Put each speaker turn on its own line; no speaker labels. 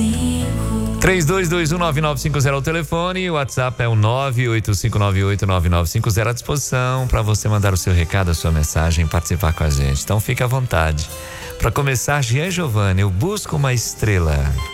32219950 é o telefone, o WhatsApp é o 985989950 à disposição para você mandar o seu recado, a sua mensagem, participar com a gente. Então fique à vontade. Para começar, Jean Giovanni, eu busco uma estrela.